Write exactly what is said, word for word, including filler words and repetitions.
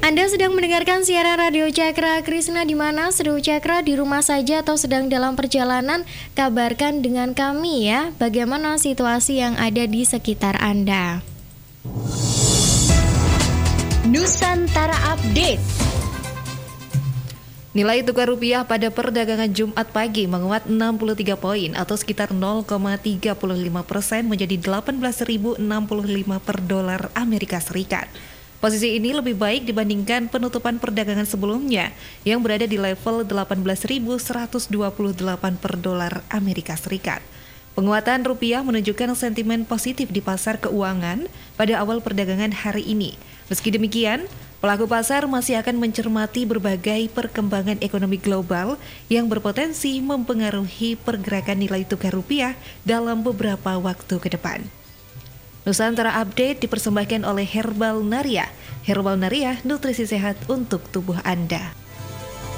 Anda sedang mendengarkan siaran Radio Cakra Krisna di mana Seru Cakra di rumah saja atau sedang dalam perjalanan, kabarkan dengan kami ya bagaimana situasi yang ada di sekitar Anda. Nusantara Update. Nilai tukar rupiah pada perdagangan Jumat pagi menguat enam puluh tiga poin atau sekitar nol koma tiga lima persen menjadi delapan belas ribu enam puluh lima per dolar Amerika Serikat. Posisi ini lebih baik dibandingkan penutupan perdagangan sebelumnya yang berada di level delapan belas ribu seratus dua puluh delapan per dolar Amerika Serikat. Penguatan rupiah menunjukkan sentimen positif di pasar keuangan pada awal perdagangan hari ini. Meski demikian, pelaku pasar masih akan mencermati berbagai perkembangan ekonomi global yang berpotensi mempengaruhi pergerakan nilai tukar rupiah dalam beberapa waktu ke depan. Nusantara Update dipersembahkan oleh Herbal Naria. Herbal Naria, nutrisi sehat untuk tubuh Anda.